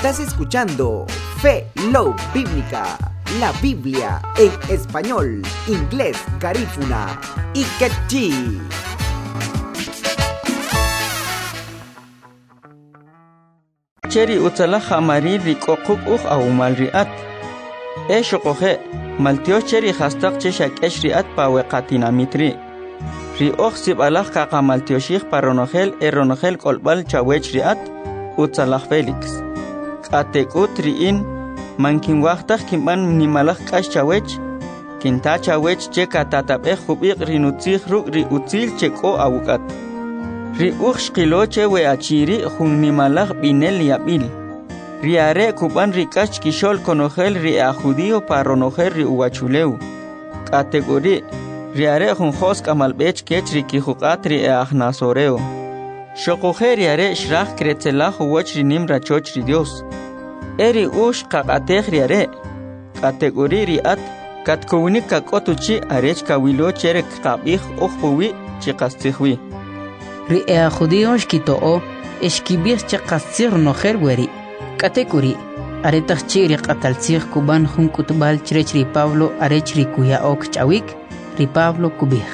Estás escuchando Fe Love Bíblica, la Biblia en español, inglés, garífuna y quechí. Cheri utalaha mari rikokuk awmal riat. Shokohe maltio cheri hastak cheshak riat pawekatina mitri. Riok sib alah kaka maltio shik paronogel eronogel kolbal chawech riat utsalah Felix. Katekut riin mankin waktak kimban nimalah kash chawech. Kinta chawech cheka tatabeh hubik rinutzih ruk ri utzil cheko awukat. Riuk shkilo chewe achiri nimalah binel yabil. Riare kuban rikach kishol konogel ria judío paronogel ri uwachuleu. Kategori riare hosk amalbech kech rikihukat ria nasoreo. Shokohe riare shrach kretzelah uwach rinim rachoch ri Dios. Eri ush kakatech riare. Kategori riat katkowinik kakotuchi arech kawilo cherek kabih ukhpuwi chikastihwi. Ria judíos kitoo eshkibis chaqasir noher weri katekuri aretach chiri qatalsir kuban hunkutbal chirechri Pablo arechri kuya ok chawik ri Pablo kubih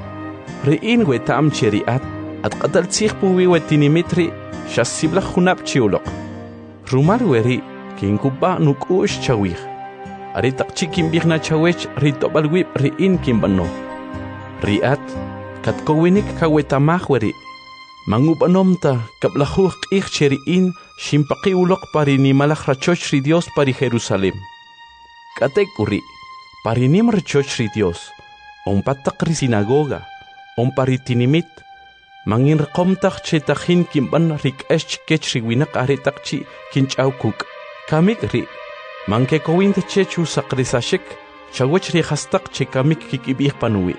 riin wetam chiriat at qatalsir puwi wetinimitri shassibla khunab chiulok rumar weri kinkuba nukush chawik aretach chikim bihna chawech ritobalwib riin kimbano riat katkowinik kawetamah weri mangubanomta kablahuq ich cheriin shimpaqi ulok parini malach rachoch ri Dios pari Jerusalem katekuri parinim rachoch ri Dios patak ri sinagoga paritinimit mangin rekomtach chetachin kimban rik esch kech ri winak aretakchi kinchaukuk kamik ri manke kowint chechu sakrisashik chawech ri hastak che kamik kikibih panuwi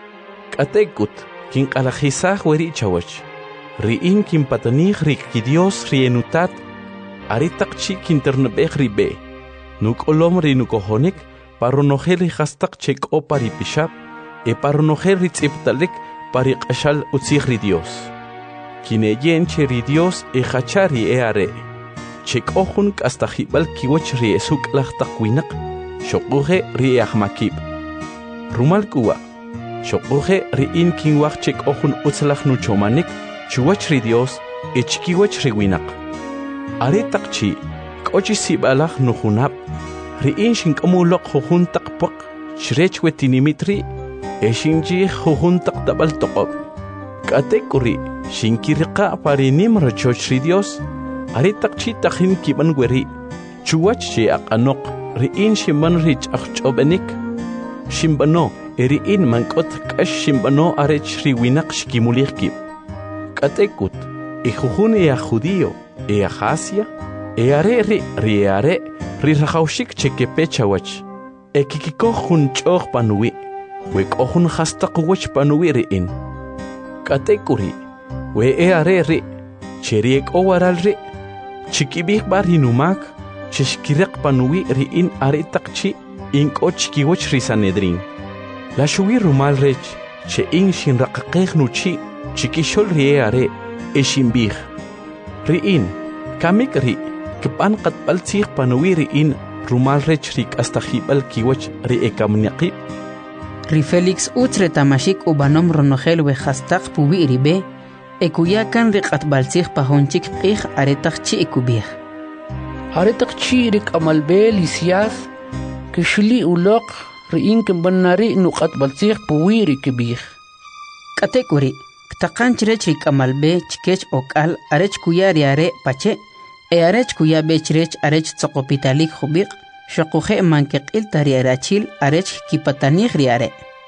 katekut kin alajisah weri chawech riin kin patanih rik ki Dios rienutat aritakchi kinternebeh ribe nuk olom ri nukohonik paronogel hastak chek o pari pishap paronogel ritziptalik pari qashal utzih ri Dios kineyen che ri Dios hachari are chek ohun hasta hibal kiwach ri esuk lachtakwinak shokuhe ri ahmakib rumal kuwa shokuhe riin kin wachek ohun utzlach nuchomanik chuwach ri Dios echkiwach ri winak aretakchi kochi sibalach nuhunab riin shinkamulok huhuntak pok chrech wetinimitri eshinji huhuntak tabal toqob katekuri shinkirqa parinim rachoch ri Dios aretakchi takhin kiban weri chuwach chi aqanok riin shimban rich achchobenik shimbano eriin mankot kash shimbano arech ri winak shkimulihkib katekut jujun judío asia are riare rirajaushik chekepechawach kikiko jun choh panuwi wekojun hastaqwach panuwi riin katekuri we are cheriek owaral ri chikibih barinumak chishkirek panuwi riin aretakchi inkoch kiwach risanedrin la shuwi rumal rech che in shinraqaqej nuchi chikishol riare eshimbih riin kamik ri kipan qatbal tsig panuwi riin rumal rech rik hasta hibal kiwach ri ekamniaqib ri Felix utre tamashik ubanom ronogel we hastak puwi ribe ekuyakan ri qatbal tsig pahonchik qih aretaqchi ekubih aretaqchi rik amalbe lisias kishli ulok riin kimbanari nuqatbal tsig puwi rikibih katekuri Takan chirech rik amalbe chikech okal arech kuya riare pache arech kuya bechirech arech tsokopitalik hubik shokuhe mankekil tariarachil arech kipatanih riare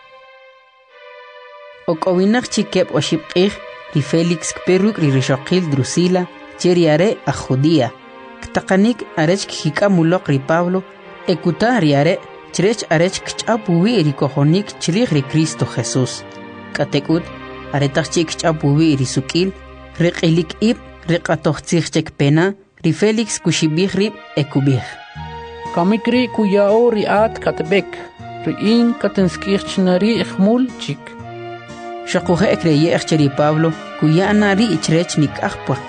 okowinak chikep oshipqih ri Felix kperuk ri rishokil Drusila cheriare a Judía ktakanik arech kikamulok ri Pablo ekuta riare chirech arech kchapuwi ri kohonik chirich ri Cristo Jesús katekut aretachik chapuwi risukil riqilik ib riqatohtzig pena ri Felix kushibih rib ekubih kamikri kuyao riat katbek riin katenskirchnari ikhmul chik shakuhe ekreye echeri Pablo kuyana ri ichrech nik ahpuak